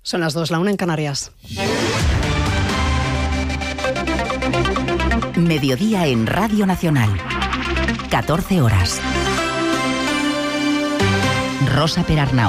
Son las 2, la 1 en Canarias. Mediodía en Radio Nacional. 14 horas. Rosa Perarnau.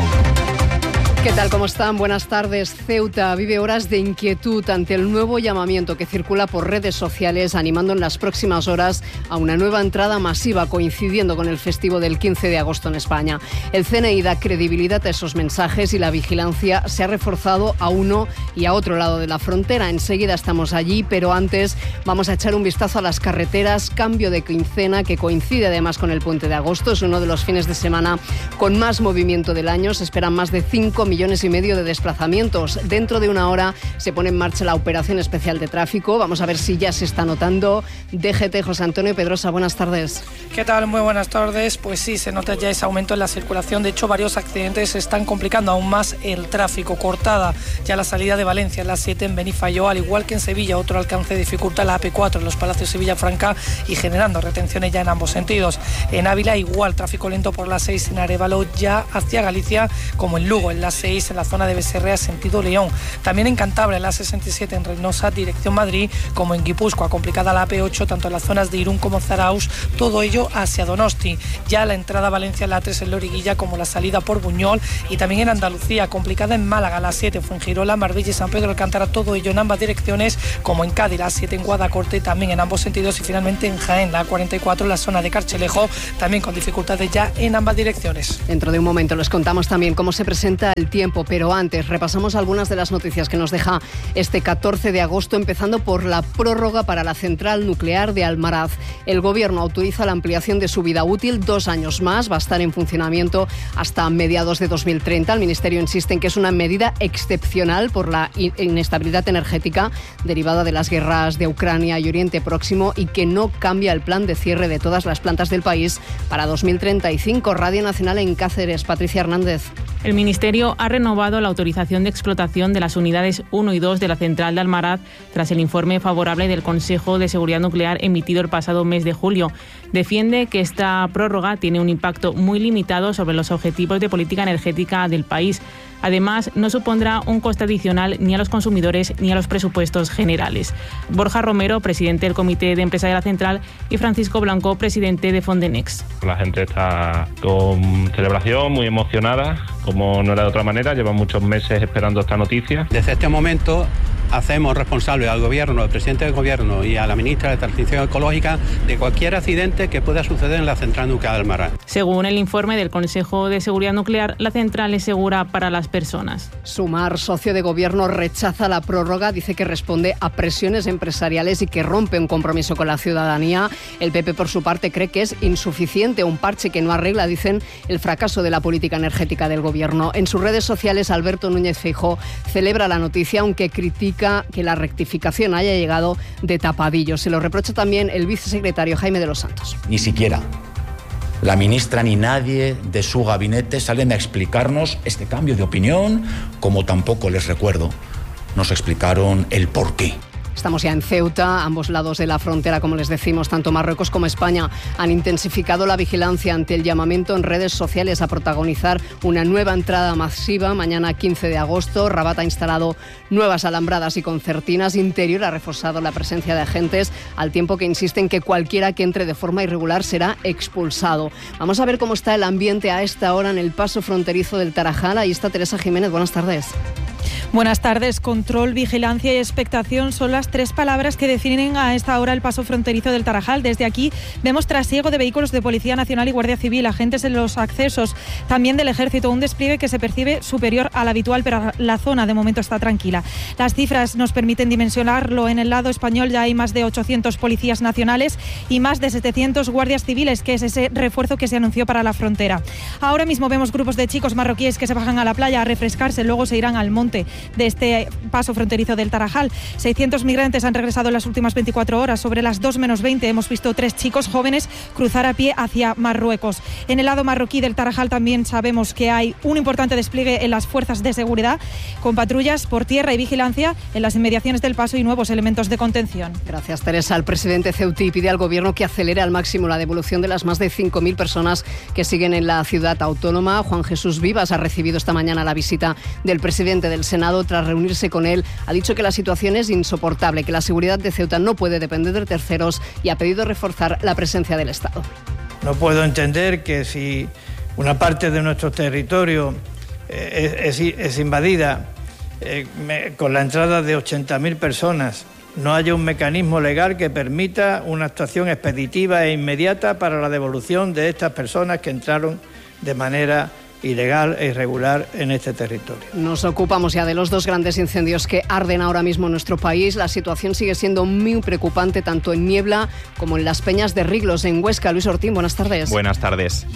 ¿Qué tal? ¿Cómo están? Buenas tardes. Ceuta vive horas de inquietud ante el nuevo llamamiento que circula por redes sociales, animando en las próximas horas a una nueva entrada masiva coincidiendo con el festivo del 15 de agosto en España. El CNI da credibilidad a esos mensajes y la vigilancia se ha reforzado a uno y a otro lado de la frontera. Enseguida estamos allí, pero antes vamos a echar un vistazo a las carreteras. Cambio de quincena que coincide además con el puente de agosto. Es uno de los fines de semana con más movimiento del año. Se esperan más de 5,5 millones de desplazamientos. Dentro de una hora se pone en marcha la operación especial de tráfico. Vamos a ver si ya se está notando. DGT, José Antonio Pedrosa, buenas tardes. ¿Qué tal? Muy buenas tardes. Pues sí, se nota ya ese aumento en la circulación. De hecho, varios accidentes están complicando aún más el tráfico. Cortada ya la salida de Valencia en la 7 en Benifayó, al igual que en Sevilla. Otro alcance dificulta la AP4 en los Palacios de Villafranca y generando retenciones ya en ambos sentidos. En Ávila igual, tráfico lento por la 6 en Arévalo ya hacia Galicia, como en Lugo en la 6 en la zona de Becerrea sentido León. También en Cantabria en la 67 en Reynosa dirección Madrid, como en Guipúzcoa, complicada la AP8 tanto en las zonas de Irún como Zarauz, todo ello hacia Donosti. Ya la entrada a Valencia en la 3 en Loriguilla, como la salida por Buñol, y también en Andalucía, complicada en Málaga la 7 Fuengirola, Marbella y San Pedro Alcántara, todo ello en ambas direcciones, como en Cádiz la 7 en Guadacorte, también en ambos sentidos, y finalmente en Jaén la 44 en la zona de Carchelejo, también con dificultades ya en ambas direcciones. Dentro de un momento les contamos también cómo se presenta el tiempo, pero antes repasamos algunas de las noticias que nos deja este 14 de agosto, empezando por la prórroga para la central nuclear de Almaraz. El Gobierno autoriza la ampliación de su vida útil 2 años más, va a estar en funcionamiento hasta mediados de 2030. El Ministerio insiste en que es una medida excepcional por la inestabilidad energética derivada de las guerras de Ucrania y Oriente Próximo y que no cambia el plan de cierre de todas las plantas del país para 2035. Radio Nacional en Cáceres, Patricia Hernández. El Ministerio ha renovado la autorización de explotación de las unidades 1 y 2 de la central de Almaraz tras el informe favorable del Consejo de Seguridad Nuclear emitido el pasado mes de julio. Defiende que esta prórroga tiene un impacto muy limitado sobre los objetivos de política energética del país. Además, no supondrá un coste adicional ni a los consumidores ni a los presupuestos generales. Borja Romero, presidente del Comité de Empresa de la Central, y Francisco Blanco, presidente de Fondenex. La gente está con celebración, muy emocionada, como no era de otra manera. Llevan muchos meses esperando esta noticia. Desde este momento hacemos responsable al Gobierno, al presidente del Gobierno y a la ministra de Transición Ecológica de cualquier accidente que pueda suceder en la central nuclear de Almaraz. Según el informe del Consejo de Seguridad Nuclear, la central es segura para las personas. Sumar, socio de Gobierno, rechaza la prórroga, dice que responde a presiones empresariales y que rompe un compromiso con la ciudadanía. El PP, por su parte, cree que es insuficiente, un parche que no arregla, dicen, el fracaso de la política energética del Gobierno. En sus redes sociales, Alberto Núñez Feijóo celebra la noticia, aunque critica que la rectificación haya llegado de tapadillo. Se lo reprocha también el vicesecretario Jaime de los Santos. Ni siquiera la ministra ni nadie de su gabinete salen a explicarnos este cambio de opinión, como tampoco, les recuerdo, nos explicaron el porqué. Estamos ya en Ceuta, ambos lados de la frontera, como les decimos, tanto Marruecos como España han intensificado la vigilancia ante el llamamiento en redes sociales a protagonizar una nueva entrada masiva. Mañana 15 de agosto, Rabat ha instalado nuevas alambradas y concertinas. Interior ha reforzado la presencia de agentes, al tiempo que insisten que cualquiera que entre de forma irregular será expulsado. Vamos a ver cómo está el ambiente a esta hora en el paso fronterizo del Tarajal. Ahí está Teresa Jiménez, buenas tardes. Buenas tardes. Control, vigilancia y expectación son las 3 palabras que definen a esta hora el paso fronterizo del Tarajal. Desde aquí vemos trasiego de vehículos de Policía Nacional y Guardia Civil, agentes en los accesos, también del Ejército, un despliegue que se percibe superior al habitual, pero la zona de momento está tranquila. Las cifras nos permiten dimensionarlo. En el lado español ya hay más de 800 policías nacionales y más de 700 guardias civiles, que es ese refuerzo que se anunció para la frontera. Ahora mismo vemos grupos de chicos marroquíes que se bajan a la playa a refrescarse, luego se irán al monte de este paso fronterizo del Tarajal. 600 migrantes han regresado en las últimas 24 horas. Sobre las 2 menos 20 hemos visto 3 chicos jóvenes cruzar a pie hacia Marruecos. En el lado marroquí del Tarajal también sabemos que hay un importante despliegue en las fuerzas de seguridad, con patrullas por tierra y vigilancia en las inmediaciones del paso y nuevos elementos de contención. Gracias, Teresa. El presidente ceutí pide al Gobierno que acelere al máximo la devolución de las más de 5.000 personas que siguen en la ciudad autónoma. Juan Jesús Vivas ha recibido esta mañana la visita del presidente del Senado, Senado, tras reunirse con él, ha dicho que la situación es insoportable, que la seguridad de Ceuta no puede depender de terceros y ha pedido reforzar la presencia del Estado. No puedo entender que si una parte de nuestro territorio es invadida con la entrada de 80.000 personas, no haya un mecanismo legal que permita una actuación expeditiva e inmediata para la devolución de estas personas que entraron de manera ilegal e irregular en este territorio. Nos ocupamos ya de los 2 grandes incendios que arden ahora mismo en nuestro país. La situación sigue siendo muy preocupante tanto en Niebla como en las Peñas de Riglos, en Huesca. Luis Ortín, buenas tardes. Buenas tardes.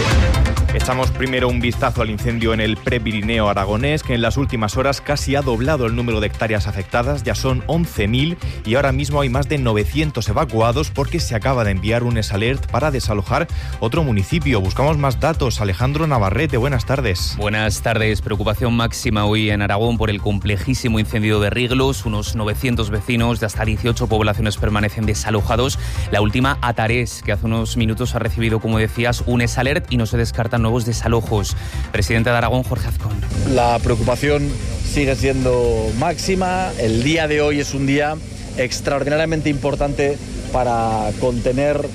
Echamos primero un vistazo al incendio en el Prepirineo aragonés, que en las últimas horas casi ha doblado el número de hectáreas afectadas, ya son 11.000 y ahora mismo hay más de 900 evacuados porque se acaba de enviar un S-Alert para desalojar otro municipio. Buscamos más datos. Alejandro Navarrete, buenas tardes. Buenas tardes. Preocupación máxima hoy en Aragón por el complejísimo incendio de Riglos. Unos 900 vecinos de hasta 18 poblaciones permanecen desalojados. La última, Atarés, que hace unos minutos ha recibido, como decías, un S-Alert y no se descartan nuevos desalojos. Presidente de Aragón, Jorge Azcón. La preocupación sigue siendo máxima. El día de hoy es un día extraordinariamente importante para contener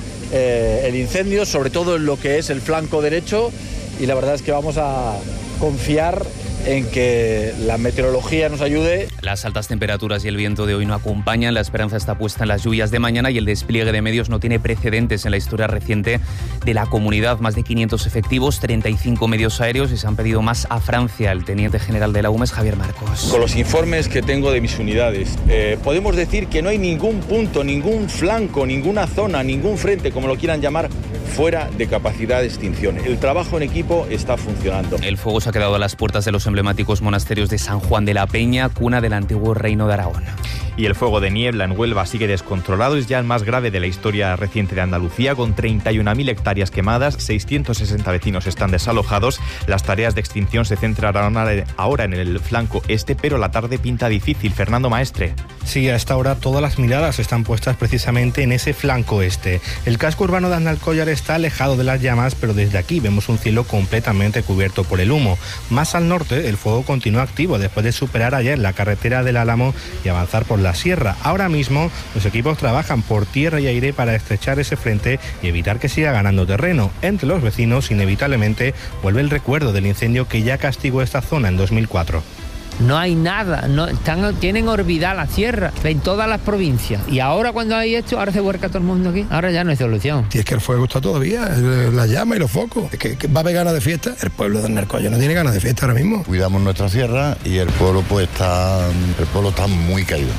el incendio, sobre todo en lo que es el flanco derecho, y la verdad es que vamos a confiar en que la meteorología nos ayude. Las altas temperaturas y el viento de hoy no acompañan. La esperanza está puesta en las lluvias de mañana y el despliegue de medios no tiene precedentes en la historia reciente de la comunidad. Más de 500 efectivos, 35 medios aéreos y se han pedido más a Francia. El teniente general de la UMES, Javier Marcos. Con los informes que tengo de mis unidades, podemos decir que no hay ningún punto, ningún flanco, ninguna zona, ningún frente, como lo quieran llamar, fuera de capacidad de extinción. El trabajo en equipo está funcionando. El fuego se ha quedado a las puertas de los emblemáticos monasterios de San Juan de la Peña, cuna del antiguo reino de Aragón. Y el fuego de Niebla en Huelva sigue descontrolado. Es ya el más grave de la historia reciente de Andalucía, con 31.000 hectáreas quemadas, 660 vecinos están desalojados. Las tareas de extinción se centrarán ahora en el flanco este, pero la tarde pinta difícil. Fernando Maestre. Sí, a esta hora todas las miradas están puestas precisamente en ese flanco este. El casco urbano de Andalcollar está alejado de las llamas, pero desde aquí vemos un cielo completamente cubierto por el humo. Más al norte, el fuego continúa activo después de superar ayer la carretera del Álamo y avanzar por la sierra. Ahora mismo los equipos trabajan por tierra y aire para estrechar ese frente y evitar que siga ganando terreno. Entre los vecinos, inevitablemente, vuelve el recuerdo del incendio que ya castigó esta zona en 2004. No hay nada, tienen olvidada la sierra en todas las provincias. Y ahora cuando hay esto, ahora se vuelca todo el mundo aquí. Ahora ya no hay solución. Si es que el fuego está todavía, la llama y los focos. Es que va a haber ganas de fiesta. El pueblo de Andalcollar no tiene ganas de fiesta ahora mismo. Cuidamos nuestra sierra y el pueblo está muy caído.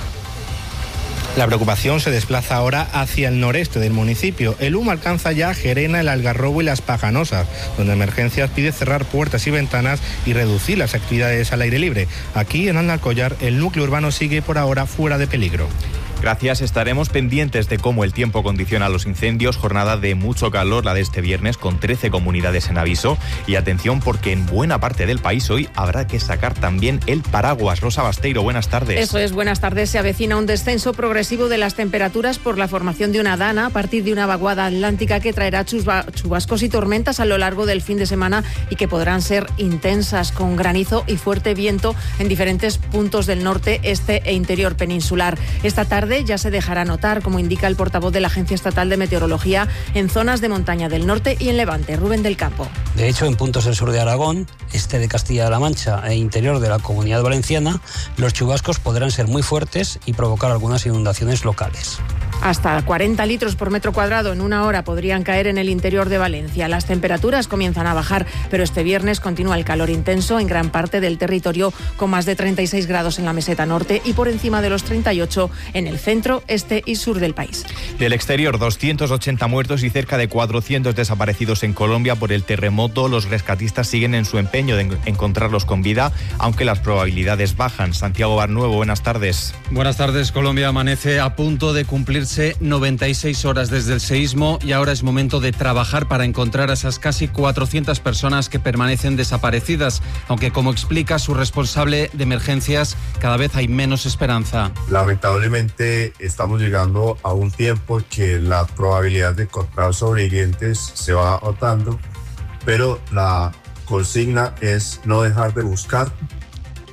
La preocupación se desplaza ahora hacia el noreste del municipio. El humo alcanza ya Gerena, el Algarrobo y las Pajanosas, donde Emergencias pide cerrar puertas y ventanas y reducir las actividades al aire libre. Aquí en Andalcollar el núcleo urbano sigue por ahora fuera de peligro. Gracias, estaremos pendientes de cómo el tiempo condiciona los incendios. Jornada de mucho calor la de este viernes, con 13 comunidades en aviso. Y atención, porque en buena parte del país hoy habrá que sacar también el paraguas. Rosa Basteiro, buenas tardes. Eso es, buenas tardes. Se avecina un descenso progresivo de las temperaturas por la formación de una dana a partir de una vaguada atlántica que traerá chubascos y tormentas a lo largo del fin de semana y que podrán ser intensas, con granizo y fuerte viento en diferentes puntos del norte, este e interior peninsular. Esta tarde ya se dejará notar, como indica el portavoz de la Agencia Estatal de Meteorología, en zonas de montaña del norte y en Levante. Rubén del Campo. De hecho, en puntos del sur de Aragón, este de Castilla-La Mancha e interior de la Comunidad Valenciana, los chubascos podrán ser muy fuertes y provocar algunas inundaciones locales. Hasta 40 litros por metro cuadrado en una hora podrían caer en el interior de Valencia. Las temperaturas comienzan a bajar, pero este viernes continúa el calor intenso en gran parte del territorio, con más de 36 grados en la meseta norte y por encima de los 38 en el centro, este y sur del país. Del exterior, 280 muertos y cerca de 400 desaparecidos en Colombia por el terremoto. Los rescatistas siguen en su empeño de encontrarlos con vida, aunque las probabilidades bajan. Santiago Barnuevo, buenas tardes. Buenas tardes. Colombia amanece a punto de cumplirse 96 horas desde el seísmo y ahora es momento de trabajar para encontrar a esas casi 400 personas que permanecen desaparecidas, aunque, como explica su responsable de emergencias, cada vez hay menos esperanza. Lamentablemente estamos llegando a un tiempo que la probabilidad de encontrar sobrevivientes se va agotando, pero la consigna es no dejar de buscar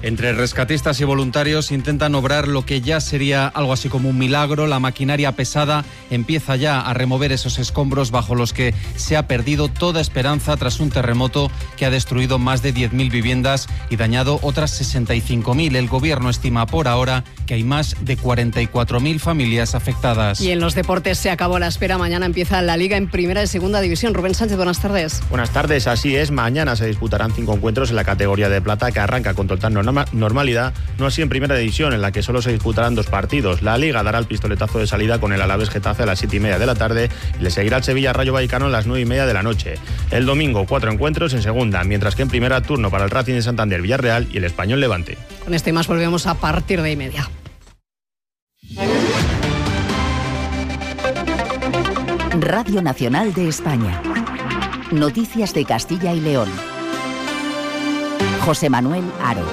Entre rescatistas y voluntarios intentan obrar lo que ya sería algo así como un milagro. La maquinaria pesada empieza ya a remover esos escombros bajo los que se ha perdido toda esperanza tras un terremoto que ha destruido más de 10.000 viviendas y dañado otras 65.000. El gobierno estima por ahora que hay más de 44.000 familias afectadas. Y en los deportes se acabó la espera. Mañana empieza la Liga en Primera y Segunda División. Rubén Sánchez, buenas tardes. Buenas tardes, así es. Mañana se disputarán 5 encuentros en la categoría de plata, que arranca con total normalidad, no así en Primera División, en la que solo se disputarán 2 partidos. La Liga dará el pistoletazo de salida con el Alavés Getafe a las 7:30 de la tarde y le seguirá el Sevilla Rayo Vallecano a las 9:30 de la noche. El domingo 4 encuentros en Segunda, mientras que en Primera turno para el Racing de Santander Villarreal y el Español Levante. Con este y más volvemos a partir de 1:30. Radio Nacional de España. Noticias de Castilla y León. José Manuel Haro.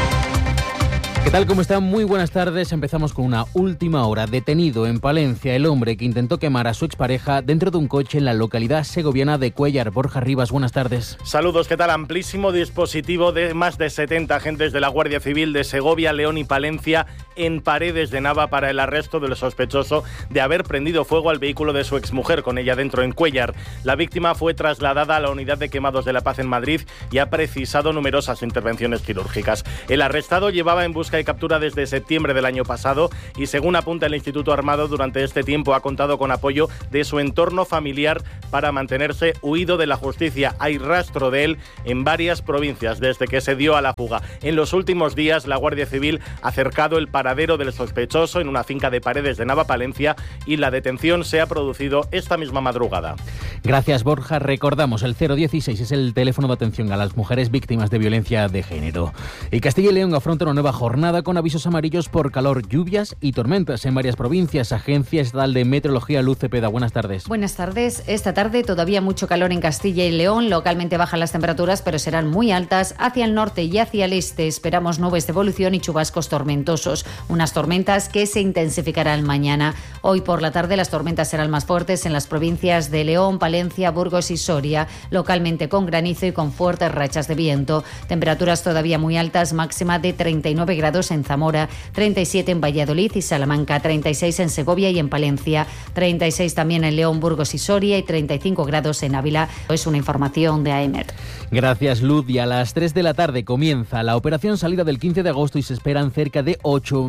¿Qué tal? ¿Cómo están? Muy buenas tardes. Empezamos con una última hora. Detenido en Palencia el hombre que intentó quemar a su expareja dentro de un coche en la localidad segoviana de Cuéllar. Borja Rivas, buenas tardes. Saludos, ¿qué tal? Amplísimo dispositivo de más de 70 agentes de la Guardia Civil de Segovia, León y Palencia en Paredes de Nava para el arresto del sospechoso de haber prendido fuego al vehículo de su exmujer con ella dentro en Cuéllar. La víctima fue trasladada a la unidad de quemados de La Paz en Madrid y ha precisado numerosas intervenciones quirúrgicas. El arrestado llevaba en busca de captura desde septiembre del año pasado y, según apunta el Instituto Armado, durante este tiempo ha contado con apoyo de su entorno familiar para mantenerse huido de la justicia. Hay rastro de él en varias provincias desde que se dio a la fuga. En los últimos días, la Guardia Civil ha cercado el paradero del sospechoso en una finca de Paredes de Nava, Palencia, y la detención se ha producido esta misma madrugada. Gracias, Borja. Recordamos, el 016 es el teléfono de atención a las mujeres víctimas de violencia de género. Y Castilla y León afronta una nueva jornada con avisos amarillos por calor, lluvias y tormentas en varias provincias. Agencia Estatal de Meteorología, Luz Cepeda, buenas tardes. Buenas tardes. Esta tarde todavía mucho calor en Castilla y León. Localmente bajan las temperaturas, pero serán muy altas. Hacia el norte y hacia el este esperamos nubes de evolución y chubascos tormentosos. Unas tormentas que se intensificarán mañana. Hoy por la tarde las tormentas serán más fuertes en las provincias de León, Palencia, Burgos y Soria, localmente con granizo y con fuertes rachas de viento. Temperaturas todavía muy altas, máxima de 39 grados en Zamora, 37 en Valladolid y Salamanca, 36 en Segovia y en Palencia, 36 también en León, Burgos y Soria y 35 grados en Ávila. Es una información de AEMET. Gracias, Luz. Y a las 3 de la tarde comienza la operación salida del 15 de agosto y se esperan cerca de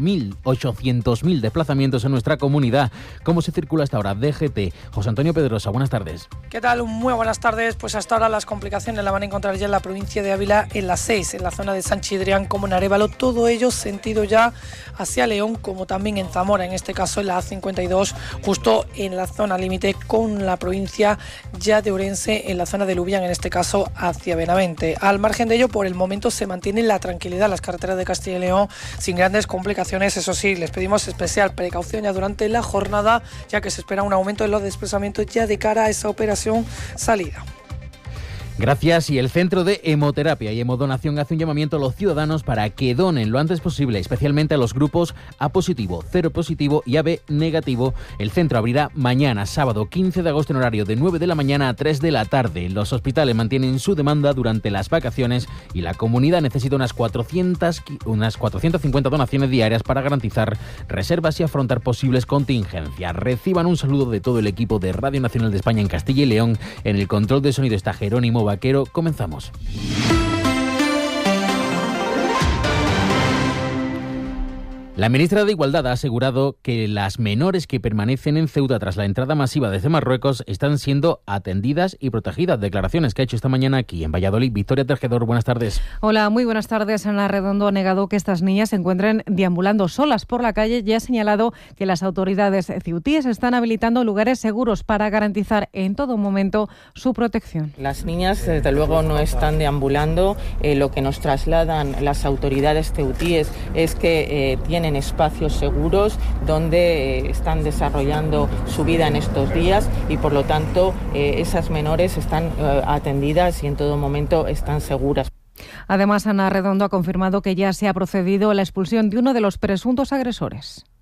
800.000 desplazamientos en nuestra comunidad. ¿Cómo se circula hasta ahora? DGT. José Antonio Pedrosa, buenas tardes. ¿Qué tal? Muy buenas tardes. Pues hasta ahora las complicaciones la van a encontrar ya en la provincia de Ávila, en la 6, en la zona de San Chidrián como en Arévalo. Todo ello sentido ya hacia León, como también en Zamora, en este caso en la A52, justo en la zona límite con la provincia ya de Ourense, en la zona de Lubián, en este caso hacia Benavente. Al margen de ello, por el momento se mantiene la tranquilidad las carreteras de Castilla y León sin grandes complicaciones. Eso sí, les pedimos especial precaución ya durante la jornada, ya que se espera un aumento en los desplazamientos ya de cara a esa operación salida. Gracias. Y el Centro de Hemoterapia y Hemodonación hace un llamamiento a los ciudadanos para que donen lo antes posible, especialmente a los grupos A positivo, 0 positivo y AB negativo. El centro abrirá mañana, sábado 15 de agosto, en horario de 9 de la mañana a 3 de la tarde. Los hospitales mantienen su demanda durante las vacaciones y la comunidad necesita unas 450 donaciones diarias para garantizar reservas y afrontar posibles contingencias. Reciban un saludo de todo el equipo de Radio Nacional de España en Castilla y León. En el control de sonido está Jerónimo Vaquero. Comenzamos. La ministra de Igualdad ha asegurado que las menores que permanecen en Ceuta tras la entrada masiva desde Marruecos están siendo atendidas y protegidas. Declaraciones que ha hecho esta mañana aquí en Valladolid. Victoria Tejedor, buenas tardes. Hola, muy buenas tardes. Ana Redondo ha negado que estas niñas se encuentren deambulando solas por la calle y ha señalado que las autoridades ceutíes están habilitando lugares seguros para garantizar en todo momento su protección. Las niñas, desde luego, no están deambulando. Lo que nos trasladan las autoridades ceutíes es que tienen espacios seguros donde están desarrollando su vida en estos días y, por lo tanto, esas menores están atendidas y en todo momento están seguras. Además, Ana Redondo ha confirmado que ya se ha procedido a la expulsión de uno de los presuntos agresores.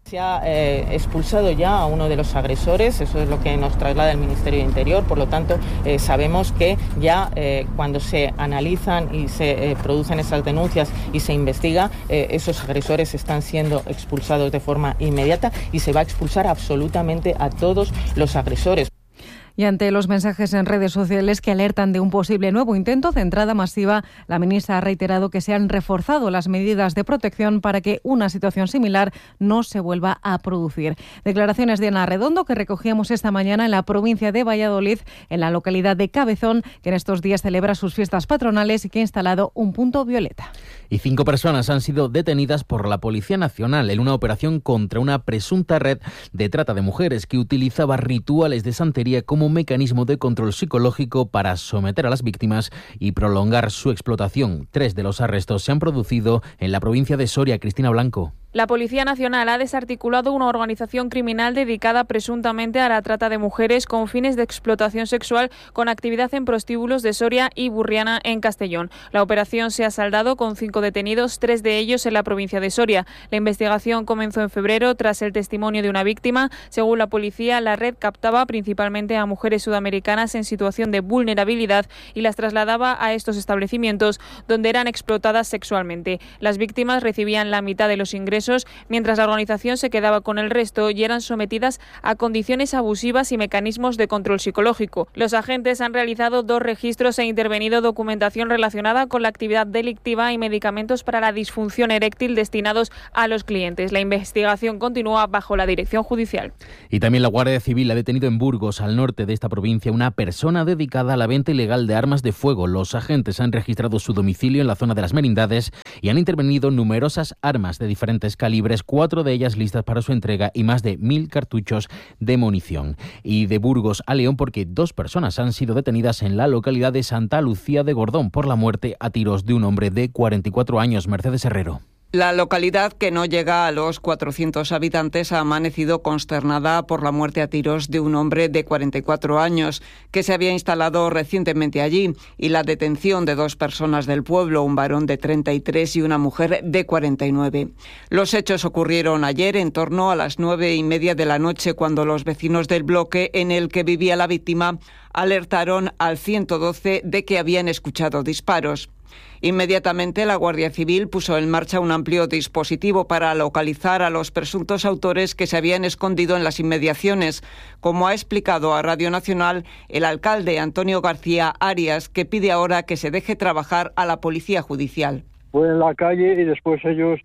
Se ha expulsado ya a uno de los agresores, eso es lo que nos traslada el Ministerio de Interior, por lo tanto sabemos que ya cuando se analizan y se producen esas denuncias y se investiga, esos agresores están siendo expulsados de forma inmediata y se va a expulsar absolutamente a todos los agresores. Y ante los mensajes en redes sociales que alertan de un posible nuevo intento de entrada masiva, la ministra ha reiterado que se han reforzado las medidas de protección para que una situación similar no se vuelva a producir. Declaraciones de Ana Redondo que recogíamos esta mañana en la provincia de Valladolid, en la localidad de Cabezón, que en estos días celebra sus fiestas patronales y que ha instalado un punto violeta. Y 5 personas han sido detenidas por la Policía Nacional en una operación contra una presunta red de trata de mujeres que utilizaba rituales de santería como mecanismo de control psicológico para someter a las víctimas y prolongar su explotación. 3 de los arrestos se han producido en la provincia de Soria. Cristina Blanco. La Policía Nacional ha desarticulado una organización criminal dedicada presuntamente a la trata de mujeres con fines de explotación sexual con actividad en prostíbulos de Soria y Burriana en Castellón. La operación se ha saldado con 5 detenidos, 3 de ellos en la provincia de Soria. La investigación comenzó en febrero tras el testimonio de una víctima. Según la policía, la red captaba principalmente a mujeres sudamericanas en situación de vulnerabilidad y las trasladaba a estos establecimientos donde eran explotadas sexualmente. Las víctimas recibían la mitad de los ingresos, mientras la organización se quedaba con el resto y eran sometidas a condiciones abusivas y mecanismos de control psicológico. Los agentes han realizado 2 registros e intervenido documentación relacionada con la actividad delictiva y medicamentos para la disfunción eréctil destinados a los clientes. La investigación continúa bajo la dirección judicial. Y también la Guardia Civil ha detenido en Burgos, al norte de esta provincia, una persona dedicada a la venta ilegal de armas de fuego. Los agentes han registrado su domicilio en la zona de las Merindades y han intervenido numerosas armas de diferentes calibres, 4 de ellas listas para su entrega y más de 1.000 cartuchos de munición. Y de Burgos a León, porque 2 personas han sido detenidas en la localidad de Santa Lucía de Gordón por la muerte a tiros de un hombre de 44 años. Mercedes Herrero. La localidad, que no llega a los 400 habitantes, ha amanecido consternada por la muerte a tiros de un hombre de 44 años que se había instalado recientemente allí y la detención de 2 personas del pueblo, un varón de 33 y una mujer de 49. Los hechos ocurrieron ayer en torno a las 9:30 de la noche, cuando los vecinos del bloque en el que vivía la víctima alertaron al 112 de que habían escuchado disparos. Inmediatamente la Guardia Civil puso en marcha un amplio dispositivo para localizar a los presuntos autores que se habían escondido en las inmediaciones, como ha explicado a Radio Nacional el alcalde Antonio García Arias, que pide ahora que se deje trabajar a la Policía Judicial. Fue en la calle y después ellos,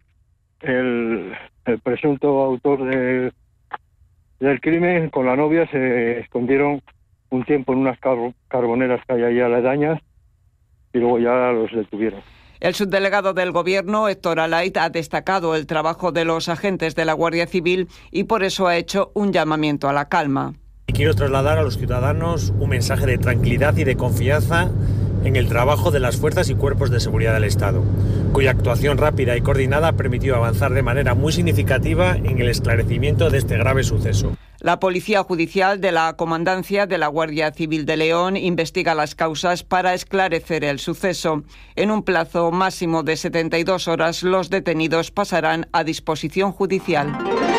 el presunto autor del crimen con la novia, se escondieron un tiempo en unas carboneras que hay ahí aledañas y luego ya los detuvieron. El subdelegado del Gobierno, Héctor Alait, ha destacado el trabajo de los agentes de la Guardia Civil y por eso ha hecho un llamamiento a la calma. Quiero trasladar a los ciudadanos un mensaje de tranquilidad y de confianza en el trabajo de las fuerzas y cuerpos de seguridad del Estado, cuya actuación rápida y coordinada permitió avanzar de manera muy significativa en el esclarecimiento de este grave suceso. La Policía Judicial de la Comandancia de la Guardia Civil de León investiga las causas para esclarecer el suceso. En un plazo máximo de 72 horas, los detenidos pasarán a disposición judicial.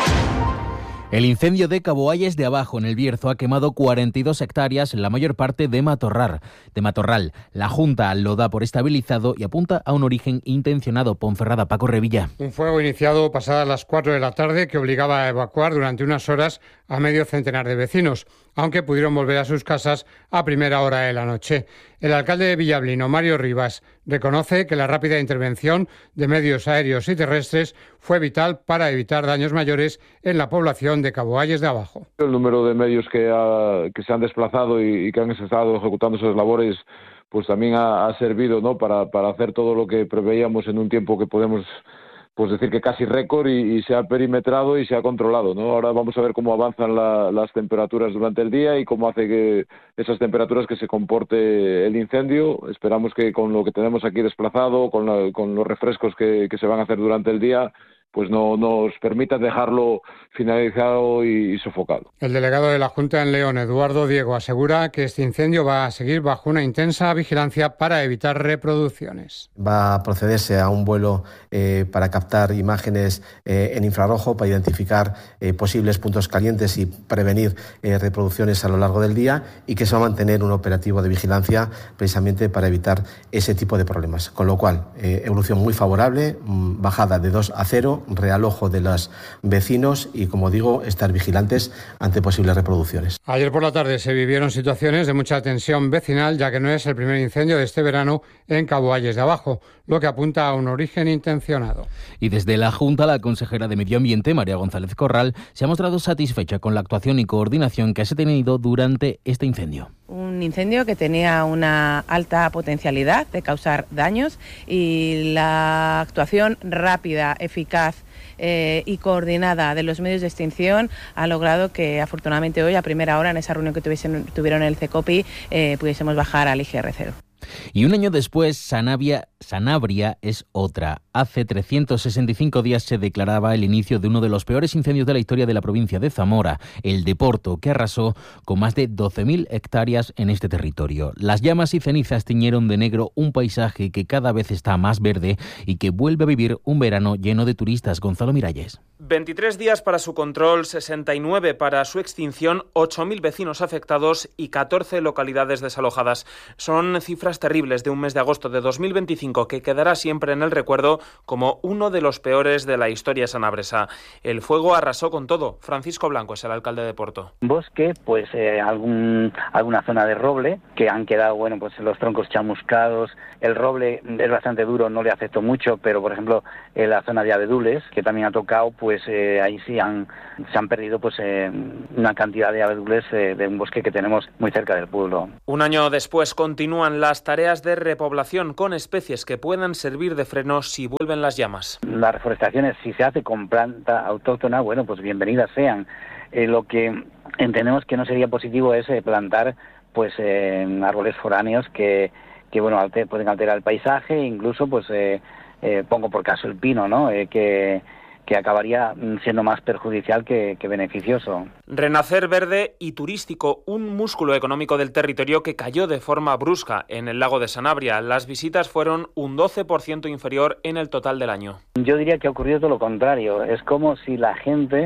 El incendio de Caboalles de Abajo, en el Bierzo, ha quemado 42 hectáreas, la mayor parte de matorral. La Junta lo da por estabilizado y apunta a un origen intencionado. Ponferrada, Paco Revilla. Un fuego iniciado pasadas las 4 de la tarde que obligaba a evacuar durante unas horas a medio centenar de vecinos, aunque pudieron volver a sus casas a primera hora de la noche. El alcalde de Villablino, Mario Rivas, reconoce que la rápida intervención de medios aéreos y terrestres fue vital para evitar daños mayores en la población de Caboalles de Abajo. El número de medios que se han desplazado y que han estado ejecutando esas labores pues también ha servido, ¿no?, para hacer todo lo que preveíamos en un tiempo que podemos decir que casi récord y se ha perimetrado y se ha controlado, ¿no? Ahora vamos a ver cómo avanzan las temperaturas durante el día y cómo hace que esas temperaturas que se comporte el incendio. Esperamos que con lo que tenemos aquí desplazado, con los refrescos que se van a hacer durante el día, pues no nos permita dejarlo finalizado y sofocado. El delegado de la Junta en León, Eduardo Diego, asegura que este incendio va a seguir bajo una intensa vigilancia para evitar reproducciones. Va a procederse a un vuelo para captar imágenes en infrarrojo, para identificar posibles puntos calientes y prevenir reproducciones a lo largo del día, y que se va a mantener un operativo de vigilancia precisamente para evitar ese tipo de problemas. Con lo cual, evolución muy favorable, bajada de 2 a 0, realojo de los vecinos y, como digo, estar vigilantes ante posibles reproducciones. Ayer por la tarde se vivieron situaciones de mucha tensión vecinal, ya que no es el primer incendio de este verano en Cabo Valles de Abajo, lo que apunta a un origen intencionado. Y desde la Junta, la consejera de Medio Ambiente, María González Corral, se ha mostrado satisfecha con la actuación y coordinación que se ha tenido durante este incendio. Un incendio que tenía una alta potencialidad de causar daños, y la actuación rápida, eficaz y coordinada de los medios de extinción ha logrado que, afortunadamente, hoy a primera hora, en esa reunión que tuvieron en el CECOPI, pudiésemos bajar al IGR0. Y un año después, Sanabria es otra. Hace 365 días se declaraba el inicio de uno de los peores incendios de la historia de la provincia de Zamora, el de Porto, que arrasó con más de 12.000 hectáreas en este territorio. Las llamas y cenizas tiñeron de negro un paisaje que cada vez está más verde y que vuelve a vivir un verano lleno de turistas. Gonzalo Miralles. 23 días para su control, 69 para su extinción, 8.000 vecinos afectados y 14 localidades desalojadas. Son cifras terribles de un mes de agosto de 2025 que quedará siempre en el recuerdo como uno de los peores de la historia sanabresa. El fuego arrasó con todo. Francisco Blanco es el alcalde de Porto. Bosque, pues alguna zona de roble que han quedado, pues los troncos chamuscados. El roble es bastante duro, no le afectó mucho, pero por ejemplo en la zona de abedules, que también ha tocado, pues ahí sí se han perdido una cantidad de abedules de un bosque que tenemos muy cerca del pueblo. Un año después continúan las tareas de repoblación con especies que puedan servir de freno si vuelven las llamas. Las reforestaciones, si se hace con planta autóctona, pues bienvenidas sean. Lo que entendemos que no sería positivo es plantar árboles foráneos que pueden alterar el paisaje, incluso pongo por caso el pino, ¿no? Que acabaría siendo más perjudicial que beneficioso. Renacer verde y turístico, un músculo económico del territorio que cayó de forma brusca en el lago de Sanabria. Las visitas fueron un 12% inferior en el total del año. Yo diría que ha ocurrido todo lo contrario. Es como si la gente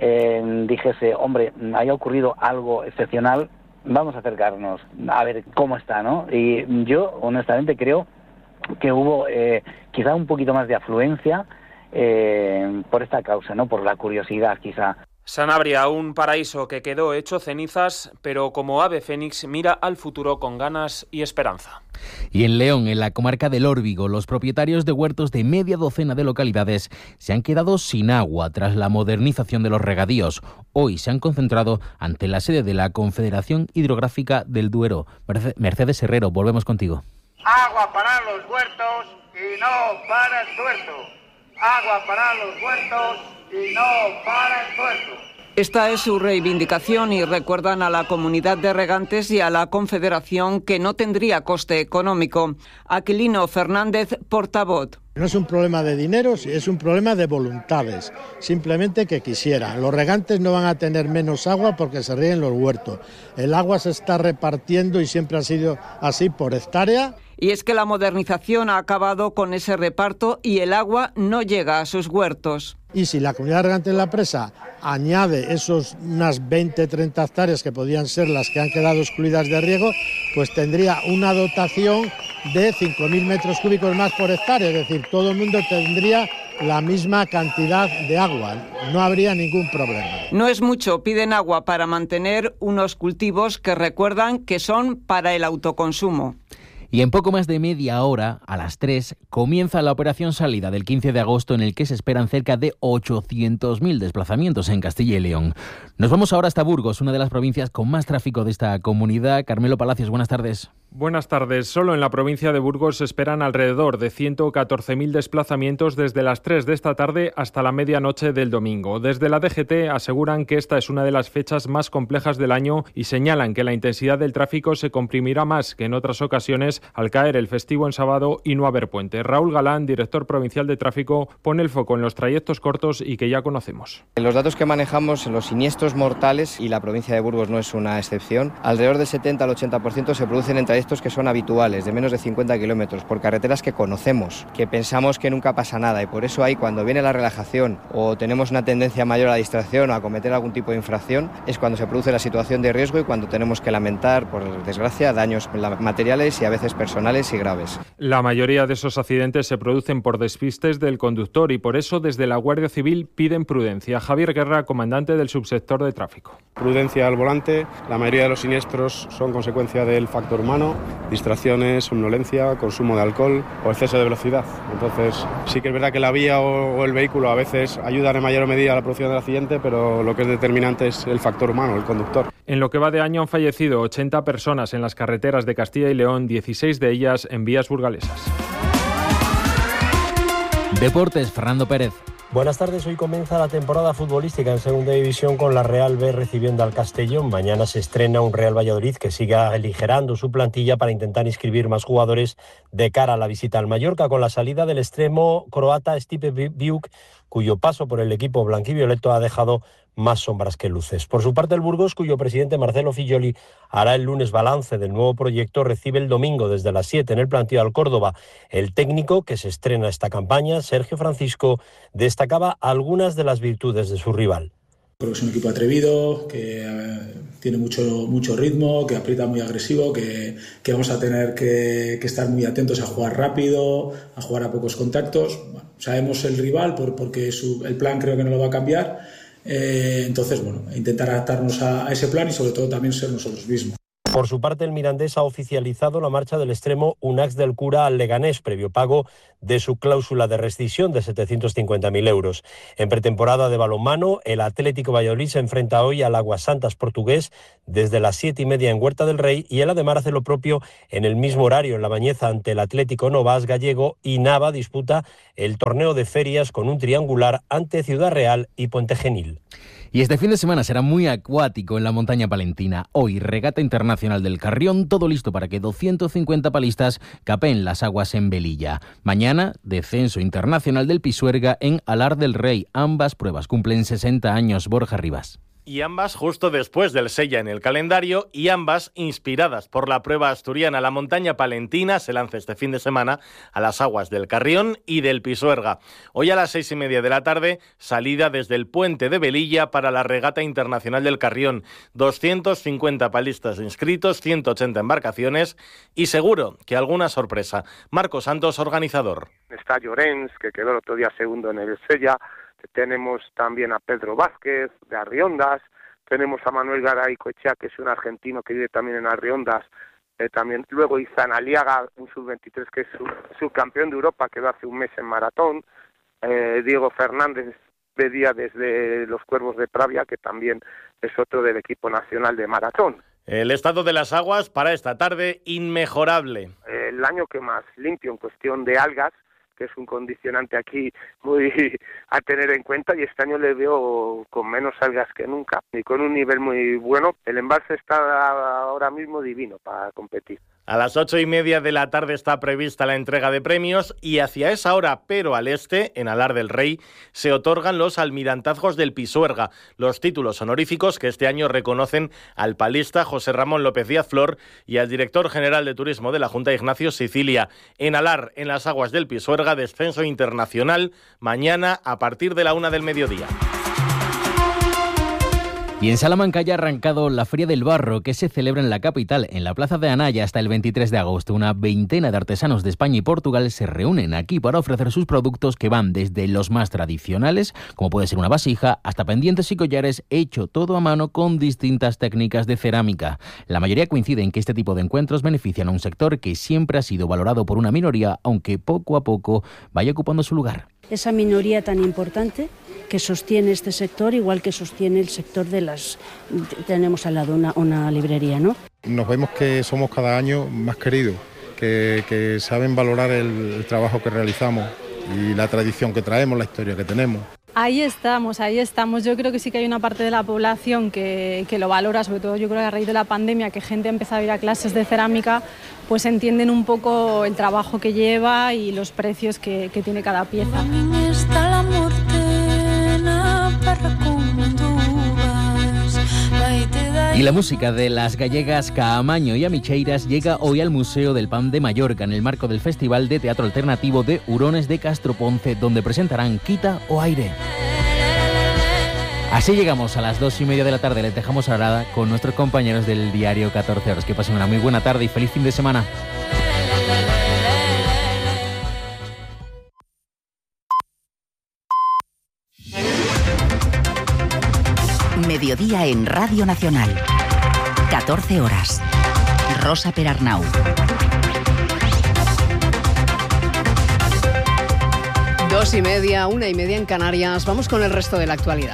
dijese, hombre, haya ocurrido algo excepcional, vamos a acercarnos a ver cómo está, ¿no? Y yo, honestamente, creo que hubo quizá un poquito más de afluencia por esta causa, ¿no? Por la curiosidad, quizá. Sanabria, un paraíso que quedó hecho cenizas, pero como ave fénix mira al futuro con ganas y esperanza. Y en León, en la comarca del Órbigo, los propietarios de huertos de media docena de localidades se han quedado sin agua tras la modernización de los regadíos. Hoy se han concentrado ante la sede de la Confederación Hidrográfica del Duero. Mercedes Herrero, volvemos contigo. Agua para los huertos y no para el tuerto. Agua para los huertos y no para el tuerto. Esta es su reivindicación y recuerdan a la comunidad de regantes y a la Confederación que no tendría coste económico. Aquilino Fernández, portavoz. No es un problema de dinero, es un problema de voluntades, simplemente que quisieran. Los regantes no van a tener menos agua porque se rieguen los huertos. El agua se está repartiendo y siempre ha sido así por hectárea. Y es que la modernización ha acabado con ese reparto y el agua no llega a sus huertos. Y si la comunidad de regantes de la presa añade unas 20-30 hectáreas que podían ser las que han quedado excluidas de riego, pues tendría una dotación de 5.000 metros cúbicos más por hectárea, es decir, todo el mundo tendría la misma cantidad de agua, no habría ningún problema. No es mucho, piden agua para mantener unos cultivos que recuerdan que son para el autoconsumo. Y en poco más de media hora, a las 3, comienza la operación salida del 15 de agosto en el que se esperan cerca de 800.000 desplazamientos en Castilla y León. Nos vamos ahora hasta Burgos, una de las provincias con más tráfico de esta comunidad. Carmelo Palacios, buenas tardes. Buenas tardes. Solo en la provincia de Burgos se esperan alrededor de 114.000 desplazamientos desde las 3 de esta tarde hasta la medianoche del domingo. Desde la DGT aseguran que esta es una de las fechas más complejas del año y señalan que la intensidad del tráfico se comprimirá más que en otras ocasiones al caer el festivo en sábado y no haber puente. Raúl Galán, director provincial de tráfico, pone el foco en los trayectos cortos y que ya conocemos. En los datos que manejamos, los siniestros mortales, y la provincia de Burgos no es una excepción, alrededor del 70 al 80% se producen en trayectos que son habituales, de menos de 50 kilómetros, por carreteras que conocemos, que pensamos que nunca pasa nada, y por eso ahí, cuando viene la relajación o tenemos una tendencia mayor a la distracción o a cometer algún tipo de infracción, es cuando se produce la situación de riesgo y cuando tenemos que lamentar, por desgracia, daños materiales y a veces personales y graves. La mayoría de esos accidentes se producen por despistes del conductor y por eso desde la Guardia Civil piden prudencia. Javier Guerra, comandante del subsector de tráfico. Prudencia al volante. La mayoría de los siniestros son consecuencia del factor humano, distracciones, somnolencia, consumo de alcohol o exceso de velocidad. Entonces, sí que es verdad que la vía o el vehículo a veces ayudan en mayor medida a la producción del accidente, pero lo que es determinante es el factor humano, el conductor. En lo que va de año han fallecido 80 personas en las carreteras de Castilla y León, 16 de ellas en vías burgalesas. Deportes, Fernando Pérez. Buenas tardes, hoy comienza la temporada futbolística en Segunda División con la Real B recibiendo al Castellón. Mañana se estrena un Real Valladolid que siga aligerando su plantilla para intentar inscribir más jugadores de cara a la visita al Mallorca, con la salida del extremo croata Stipe Biuk, cuyo paso por el equipo blanquivioleto ha dejado más sombras que luces. Por su parte, el Burgos, cuyo presidente Marcelo Filloli hará el lunes balance del nuevo proyecto, recibe el domingo desde las 7 en el plantío al Córdoba. El técnico que se estrena esta campaña, Sergio Francisco, destacaba algunas de las virtudes de su rival. Creo que es un equipo atrevido, que tiene mucho ritmo, que aprieta muy agresivo, que vamos a tener que estar muy atentos a jugar rápido, a jugar a pocos contactos. Bueno, sabemos el rival porque el plan creo que no lo va a cambiar. Entonces, intentar adaptarnos a ese plan y sobre todo también ser nosotros mismos. Por su parte, el Mirandés ha oficializado la marcha del extremo Unax del Cura al Leganés, previo pago de su cláusula de rescisión de 750.000 euros. En pretemporada de balonmano, el Atlético Valladolid se enfrenta hoy al Aguasantas portugués desde las 7:30 en Huerta del Rey, y el Ademar hace lo propio en el mismo horario en La Bañeza ante el Atlético Novas gallego, y Nava disputa el torneo de ferias con un triangular ante Ciudad Real y Puente Genil. Y este fin de semana será muy acuático en la montaña palentina. Hoy, regata internacional del Carrión, todo listo para que 250 palistas capeen las aguas en Velilla. Mañana, descenso internacional del Pisuerga en Alar del Rey. Ambas pruebas cumplen 60 años. Borja Rivas. Y ambas justo después del Sella en el calendario, y ambas inspiradas por la prueba asturiana. La montaña palentina se lanza este fin de semana a las aguas del Carrión y del Pisuerga. Hoy a las 6:30 de la tarde, salida desde el puente de Velilla para la regata internacional del Carrión. 250 palistas inscritos, 180 embarcaciones y seguro que alguna sorpresa. Marcos Santos, organizador. Está Llorens, que quedó el otro día segundo en el Sella. Tenemos también a Pedro Vázquez de Arriondas, tenemos a Manuel Garay Coechea, que es un argentino que vive también en Arriondas, también luego Izan Aliaga, un sub-23 que es subcampeón de Europa, quedó hace un mes en maratón, Diego Fernández pedía desde los Cuervos de Pravia, que también es otro del equipo nacional de maratón. El estado de las aguas para esta tarde, inmejorable. El año que más limpio en cuestión de algas, que es un condicionante aquí muy a tener en cuenta, y este año le veo con menos algas que nunca y con un nivel muy bueno. El embalse está ahora mismo divino para competir. A las 8:30 de la tarde está prevista la entrega de premios, y hacia esa hora, pero al este, en Alar del Rey, se otorgan los almirantazgos del Pisuerga, los títulos honoríficos que este año reconocen al palista José Ramón López Díaz Flor y al director general de Turismo de la Junta, Ignacio Sicilia. En Alar, en las aguas del Pisuerga, descenso internacional, mañana a partir de la 1 del mediodía. Y en Salamanca ya ha arrancado la Feria del Barro, que se celebra en la capital, en la Plaza de Anaya, hasta el 23 de agosto. Una veintena de artesanos de España y Portugal se reúnen aquí para ofrecer sus productos, que van desde los más tradicionales, como puede ser una vasija, hasta pendientes y collares, hecho todo a mano con distintas técnicas de cerámica. La mayoría coincide en que este tipo de encuentros benefician a un sector que siempre ha sido valorado por una minoría, aunque poco a poco vaya ocupando su lugar. Esa minoría tan importante que sostiene este sector, igual que sostiene el sector de las... Tenemos al lado una librería, ¿no? Nos vemos que somos cada año más queridos, que saben valorar el trabajo que realizamos y la tradición que traemos, la historia que tenemos. Ahí estamos. Yo creo que sí que hay una parte de la población que lo valora, sobre todo yo creo que a raíz de la pandemia, que gente ha empezado a ir a clases de cerámica, pues entienden un poco el trabajo que lleva y los precios que tiene cada pieza. Y la música de las gallegas Caamaño y Amicheiras llega hoy al Museo del Pan de Mallorca en el marco del Festival de Teatro Alternativo de Hurones de Castroponce, donde presentarán Quita o Aire. Así llegamos a las 2:30 de la tarde. Les dejamos ahora con nuestros compañeros del diario 14 Horas. Que pasen una muy buena tarde y feliz fin de semana. Mediodía en Radio Nacional. 14 horas. Rosa Perarnau. 2:30, 1:30 en Canarias. Vamos con el resto de la actualidad.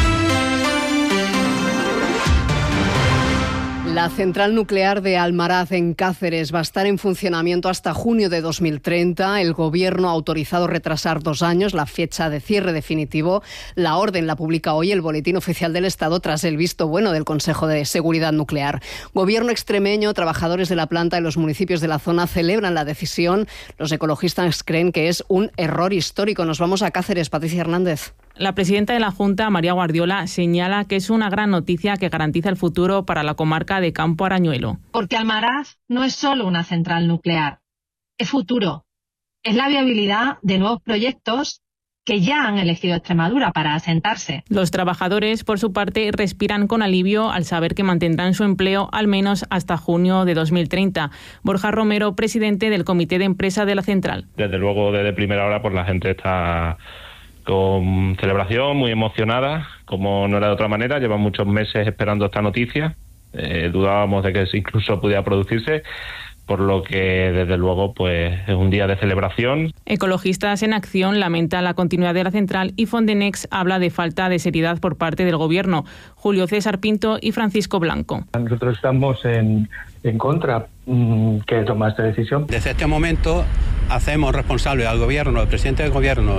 La central nuclear de Almaraz, en Cáceres, va a estar en funcionamiento hasta junio de 2030. El Gobierno ha autorizado retrasar 2 años la fecha de cierre definitivo. La orden la publica hoy el Boletín Oficial del Estado tras el visto bueno del Consejo de Seguridad Nuclear. Gobierno extremeño, trabajadores de la planta y los municipios de la zona celebran la decisión. Los ecologistas creen que es un error histórico. Nos vamos a Cáceres. Patricia Hernández. La presidenta de la Junta, María Guardiola, señala que es una gran noticia que garantiza el futuro para la comarca de Campo Arañuelo. Porque Almaraz no es solo una central nuclear, es futuro. Es la viabilidad de nuevos proyectos que ya han elegido Extremadura para asentarse. Los trabajadores, por su parte, respiran con alivio al saber que mantendrán su empleo al menos hasta junio de 2030. Borja Romero, presidente del Comité de Empresa de la central. Desde luego, desde primera hora, pues la gente está con celebración, muy emocionada, como no era de otra manera. Llevan muchos meses esperando esta noticia. Dudábamos de que incluso pudiera producirse, por lo que desde luego pues es un día de celebración. Ecologistas en Acción lamenta la continuidad de la central y Fondenex habla de falta de seriedad por parte del Gobierno. Julio César Pinto y Francisco Blanco. Nosotros estamos en contra que toma esta decisión. Desde este momento hacemos responsable al Gobierno, al presidente del Gobierno